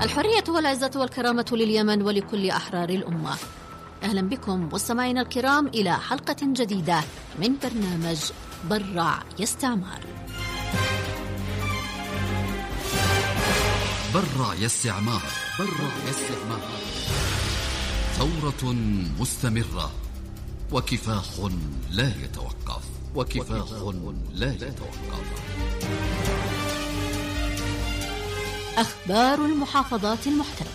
الحرية والعزة والكرامة لليمن ولكل أحرار الأمة. أهلا بكم مستمعينا الكرام إلى حلقة جديدة من برنامج برع يستعمار. برع يستعمار، برع يستعمار، ثورة مستمرة وكفاح لا يتوقف، وكفاح لا يتوقف. أخبار المحافظات المحتلة.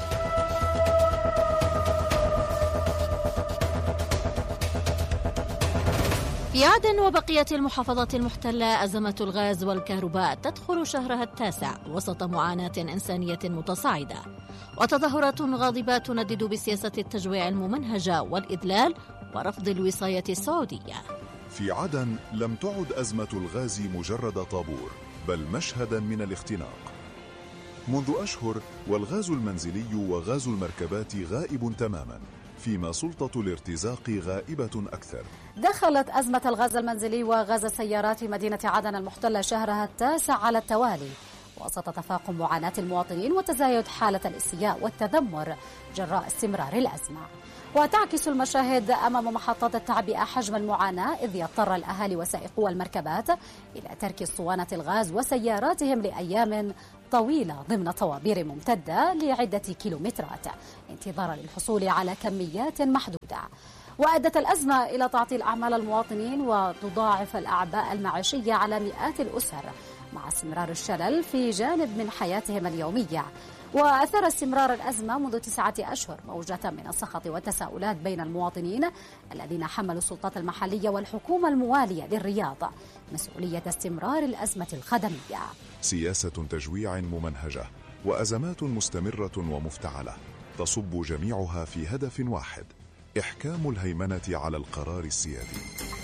في عدن وبقية المحافظات المحتلة أزمة الغاز والكهرباء تدخل شهرها التاسع وسط معاناة إنسانية متصاعدة وتظاهرات غاضبة تندد بسياسة التجويع الممنهجة والإذلال ورفض الوصاية السعودية. في عدن لم تعد أزمة الغاز مجرد طابور، بل مشهدا من الاختناق. منذ أشهر والغاز المنزلي وغاز المركبات غائب تماما، فيما سلطة الارتزاق غائبة أكثر. دخلت أزمة الغاز المنزلي وغاز السيارات في مدينة عدن المحتلة شهرها التاسع على التوالي وسط تفاقم معاناة المواطنين وتزايد حالة الاستياء والتذمر جراء استمرار الأزمة. وتعكس المشاهد أمام محطات التعبئة حجم المعاناة، إذ يضطر الأهالي وسائقو المركبات إلى ترك اسطوانة الغاز وسياراتهم لأيام طويلة ضمن طوابير ممتدة لعدة كيلومترات انتظارا للحصول على كميات محدودة. وأدت الأزمة إلى تعطيل أعمال المواطنين وتضاعف الأعباء المعيشية على مئات الأسر مع استمرار الشلل في جانب من حياتهم اليومية. وأثر استمرار الأزمة منذ 9 أشهر موجة من السخط والتساؤلات بين المواطنين الذين حملوا السلطات المحلية والحكومة الموالية للرياض مسؤولية استمرار الأزمة الخدمية. سياسة تجويع ممنهجة وأزمات مستمرة ومفتعلة تصب جميعها في هدف واحد: إحكام الهيمنة على القرار السيادي.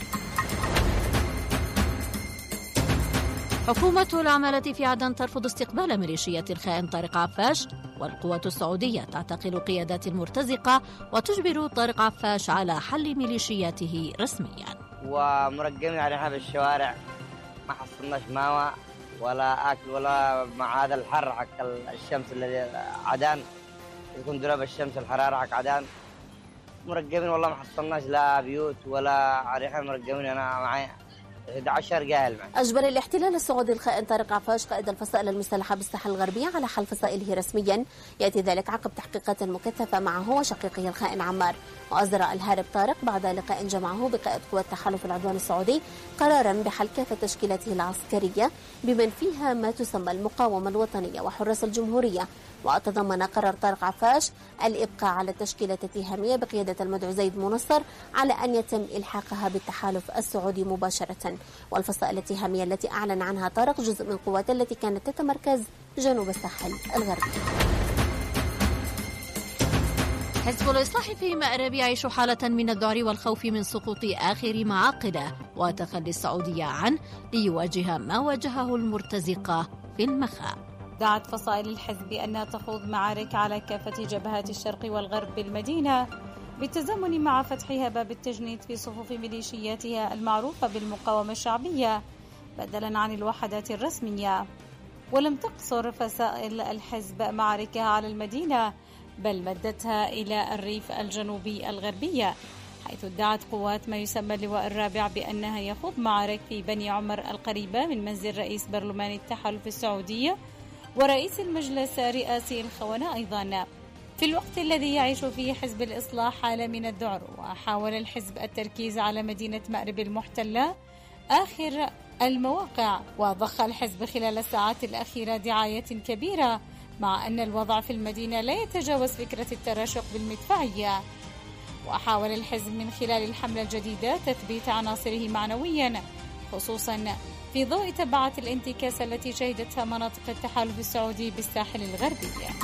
حكومة العمالة في عدن ترفض استقبال ميليشية الخائن طارق عفاش، والقوات السعودية تعتقل قيادات المرتزقة وتجبر طارق عفاش على حل ميليشياته رسميا. ومرقمين عليها بالشوارع، ما حصلناش ماوى ولا أكل ولا مع هذا الحر حق الشمس الذي عدن يكون درب الشمس الحرارة حق عدن. مرقمين والله ما حصلناش لا بيوت ولا عريحة. مرقمين أنا معي 11 قاهل معي. أجبر الاحتلال السعودي الخائن طارق عفاش قائد الفصائل المسلحة بالساحل الغربية على حل فصائله رسميا، يأتي ذلك عقب تحقيقات مكثفة معه وشقيقه الخائن عمار. وأصدر الهارب طارق بعد لقاء جمعه بقائد قوات تحالف العدوان السعودي قرارا بحل كافة تشكيلاته العسكرية بمن فيها ما تسمى المقاومة الوطنية وحراس الجمهورية. وتضمن قرار طارق عفاش الإبقاء على التشكيلات التهامية بقيادة المدعو زيد منصر على أن يتم إلحاقها بالتحالف السعودي مباشرة. والفصائل التهامية التي أعلن عنها طارق جزء من القوات التي كانت تتمركز جنوب الساحل الغربي. حزب الإصلاح في مأرب يعيش حالة من الذعر والخوف من سقوط آخر معاقله وتخلي السعودية عنه ليواجه ما واجهه المرتزقة في المخاء. دعت فصائل الحزب أنها تخوض معارك على كافة جبهات الشرق والغرب بالمدينة بالتزامن مع فتحها باب التجنيد في صفوف ميليشياتها المعروفة بالمقاومة الشعبية بدلا عن الوحدات الرسمية. ولم تقصر فصائل الحزب معاركها على المدينة، بل مدتها إلى الريف الجنوبي الغربية، حيث ادعت قوات ما يسمى اللواء الرابع بأنها يخوض معارك في بني عمر القريبة من منزل رئيس برلمان التحالف السعودي ورئيس المجلس رئاسي الخونة أيضا، في الوقت الذي يعيش فيه حزب الإصلاح حالة من الذعر. وحاول الحزب التركيز على مدينة مأرب المحتلة آخر المواقع، وضخ الحزب خلال الساعات الأخيرة دعاية كبيرة، مع أن الوضع في المدينة لا يتجاوز فكرة التراشق بالمدفعية. وحاول الحزب من خلال الحملة الجديدة تثبيت عناصره معنويا، خصوصا في ضوء تبعات الانتكاسة التي شهدتها مناطق التحالف السعودي بالساحل الغربي.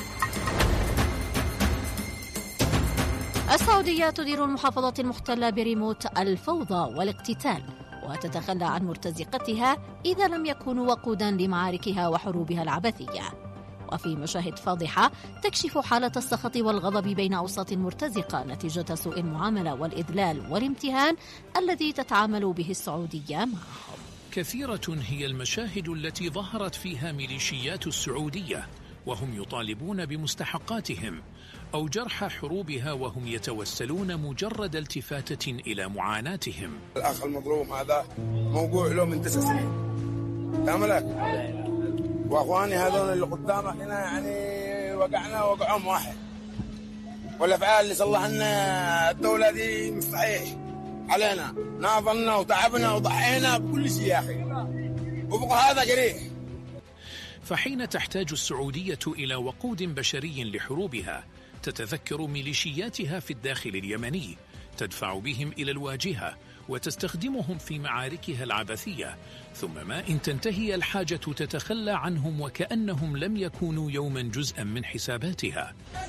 السعودية تدير المحافظات المحتلة بريموت الفوضى والاقتتال وتتخلى عن مرتزقتها إذا لم يكونوا وقودا لمعاركها وحروبها العبثية. وفي مشاهد فاضحة تكشف حالة السخط والغضب بين أوساط مرتزقة نتيجة سوء المعاملة والإذلال والامتهان الذي تتعامل به السعودية معهم. كثيرة هي المشاهد التي ظهرت فيها ميليشيات السعودية وهم يطالبون بمستحقاتهم، أو جرح حروبها وهم يتوسلون مجرد التفاتة إلى معاناتهم. الأخ المظلوم هذا موقوع له من 9 سنين كاملة، وأخواني هذول اللي قدامك هنا يعني وقعهم واحد، والأفعال اللي صلح لنا الدولة دي مش صحيح علينا. ناضلنا وتعبنا وضحينا بكل شيء يا أخي، وبقى هذا جريح. فحين تحتاج السعودية إلى وقود بشري لحروبها، تتذكر ميليشياتها في الداخل اليمني، تدفع بهم إلى الواجهة وتستخدمهم في معاركها العبثية، ثم ما إن تنتهي الحاجة تتخلى عنهم وكأنهم لم يكونوا يوما جزءا من حساباتها.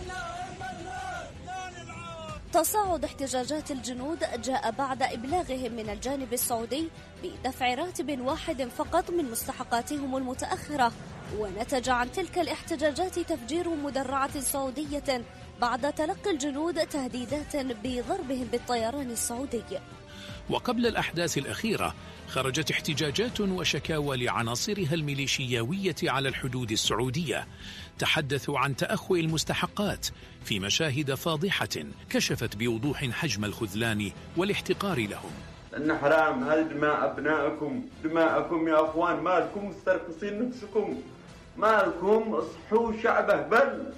تصاعد احتجاجات الجنود جاء بعد إبلاغهم من الجانب السعودي بدفع راتب واحد فقط من مستحقاتهم المتأخرة، ونتج عن تلك الاحتجاجات تفجير مدرعة سعودية بعد تلقي الجنود تهديدات بضربهم بالطيران السعودي. وقبل الأحداث الأخيرة خرجت احتجاجات وشكاوى لعناصرها الميليشياوية على الحدود السعودية، تحدثوا عن تأخؤ المستحقات في مشاهد فاضحة كشفت بوضوح حجم الخذلان والاحتقار لهم. إن حرام، هذه دماء أبنائكم، دماءكم يا أخوان، مالكم مسترقصين نفسكم، مالكم اصحوا شعب بل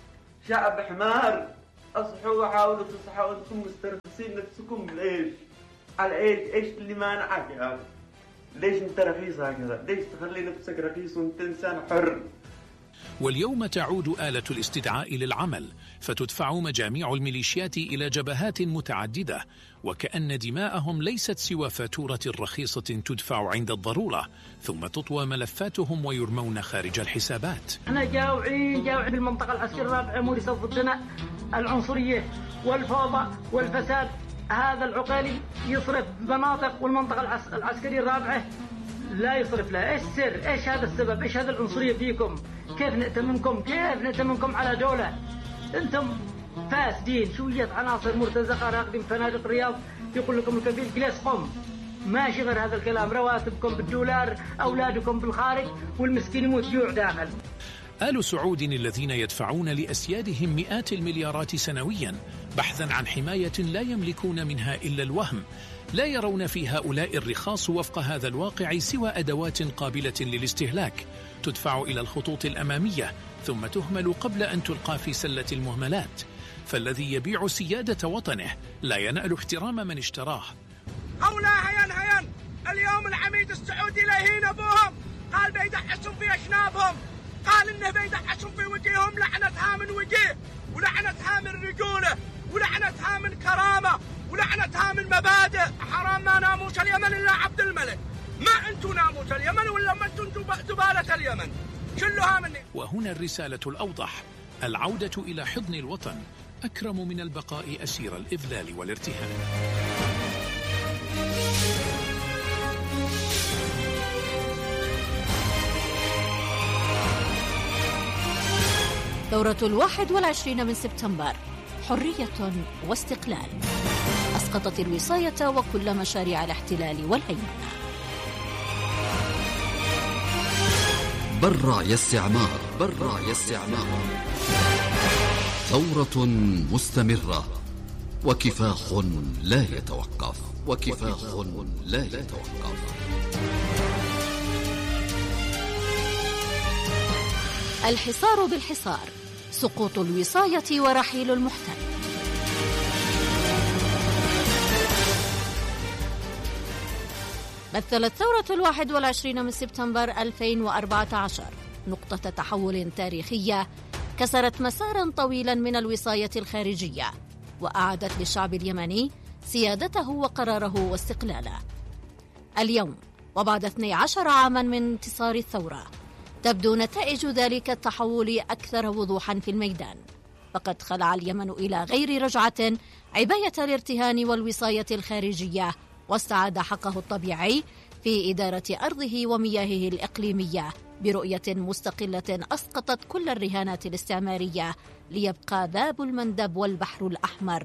شعب حمار، اصحوا وحاولوا تصحوا، أنتم مسترقصين نفسكم ليش؟ على ايش اللي مانعك يا أخي؟ ليش انت رخيص هكذا؟ ليش تخلي نفسك رخيص وانت انسان حر؟ واليوم تعود آلة الاستدعاء للعمل، فتدفع مجاميع الميليشيات إلى جبهات متعددة، وكأن دماءهم ليست سوى فاتورة رخيصة تدفع عند الضرورة، ثم تطوى ملفاتهم ويرمون خارج الحسابات. احنا جاوعين بالمنطقة العسكرية الرابعة، مورس ضدنا العنصرية والفوضى والفساد. هذا العقيلي يصرف مناطق والمنطقة العسكرية الرابعة لا يصرف لها. ايش السر؟ ايش هذا السبب؟ ايش هذا العنصرية فيكم؟ كيف نأتمنكم على دولة؟ انتم فاسدين، شوية عناصر مرتزقة راقدين فنادق الرياض يقول لكم الكفيل جلس قم، ماشي غير هذا الكلام. رواتبكم بالدولار، أولادكم بالخارج، والمسكين يموت جوع داخل. آل سعود الذين يدفعون لأسيادهم مئات المليارات سنويا بحثا عن حماية لا يملكون منها إلا الوهم، لا يرون في هؤلاء الرخاص وفق هذا الواقع سوى أدوات قابلة للاستهلاك، تدفع إلى الخطوط الأمامية ثم تهمل قبل أن تلقى في سلة المهملات. فالذي يبيع سيادة وطنه لا ينال احترام من اشتراه. هؤلاء هيان اليوم العميد السعودي لهين أبوهم، قال بيدحسون في أشنابهم، قال إنه بيدحسون في وجههم، لعنتها من وجه، ولعنتها من رجولة، ولعنتها من كرامة، ولعنتها من مبادئ. حرام ما ناموس اليمن إلا عبد الملك، ما أنتم ناموس اليمن ولا ما أنتم زبالة اليمن، كلها مني. وهنا الرسالة الأوضح: العودة إلى حضن الوطن أكرم من البقاء أسير الإذلال والارتهان. ثورة 21 من سبتمبر، حرية واستقلال، أسقطت الوصاية وكل مشاريع الاحتلال والهيمنة. برع يا استعمار، برع يا استعمار. ثورة مستمرة وكفاح لا يتوقف، وكفاح لا يتوقف. الحصار بالحصار، سقوط الوصاية ورحيل المحتل. مثلت ثورة 21 من سبتمبر 2014 نقطة تحول تاريخية كسرت مسارا طويلا من الوصاية الخارجية، وأعادت للشعب اليمني سيادته وقراره واستقلاله. اليوم وبعد 12 عاما من انتصار الثورة، تبدو نتائج ذلك التحول أكثر وضوحا في الميدان، فقد خلع اليمن إلى غير رجعة عباية الارتهان والوصاية الخارجية، واستعاد حقه الطبيعي في إدارة أرضه ومياهه الإقليمية برؤية مستقلة أسقطت كل الرهانات الاستعمارية، ليبقى ذاب المندب والبحر الأحمر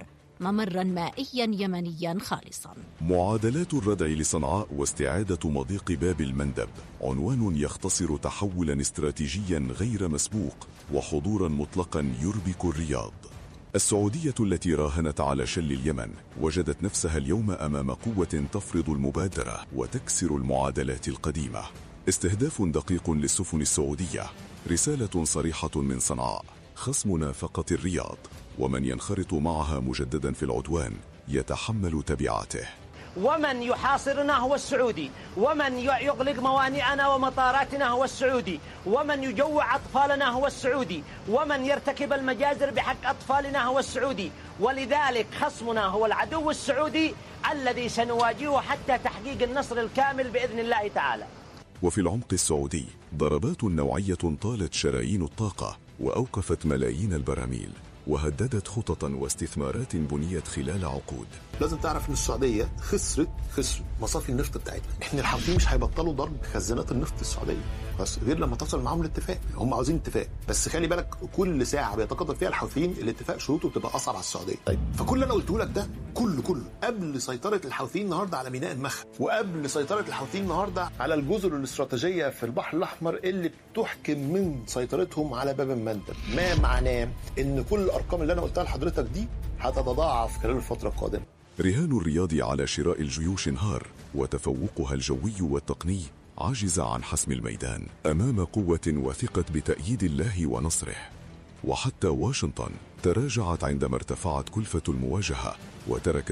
ممرا مائيا يمنيا خالصا. معادلات الردع لصنعاء واستعادة مضيق باب المندب عنوان يختصر تحولا استراتيجيا غير مسبوق وحضورا مطلقا يربك الرياض. السعودية التي راهنت على شل اليمن وجدت نفسها اليوم أمام قوة تفرض المبادرة وتكسر المعادلات القديمة. استهداف دقيق للسفن السعودية، رسالة صريحة من صنعاء: خصمنا فقط الرياض، ومن ينخرط معها مجددا في العدوان يتحمل تبعاته. ومن يحاصرنا هو السعودي، ومن يغلق موانئنا ومطاراتنا هو السعودي، ومن يجوع أطفالنا هو السعودي، ومن يرتكب المجازر بحق أطفالنا هو السعودي. ولذلك خصمنا هو العدو السعودي الذي سنواجهه حتى تحقيق النصر الكامل بإذن الله تعالى. وفي العمق السعودي ضربات نوعية طالت شرايين الطاقة وأوقفت ملايين البراميل وهددت خططا واستثمارات بنيت خلال عقود. لازم تعرف ان السعوديه خسرت مصافي النفط بتاعتنا. احنا الحوثيين مش هيبطلوا ضرب خزانات النفط السعوديه بس غير لما تصل معاهم الاتفاق. هم عاوزين اتفاق، بس خلي بالك كل ساعه بيتقدم فيها الحوثيين الاتفاق شروطه بتبقى اصعب على السعوديه. فكل اللي انا قلته لك ده كله قبل سيطره الحوثيين النهارده على ميناء المخ، وقبل سيطره الحوثيين النهارده على الجزر الاستراتيجيه في البحر الاحمر اللي بتحكم من سيطرتهم على باب المندب. ما معناه ان كل الارقام اللي انا قلتها لحضرتك دي هتتضاعف خلال الفتره القادمه. رهان الرياض على شراء الجيوش انهار، وتفوقها الجوي والتقني عجز عن حسم الميدان أمام قوة وثقت بتأييد الله ونصره. وحتى واشنطن تراجعت عندما ارتفعت كلفة المواجهة وتركت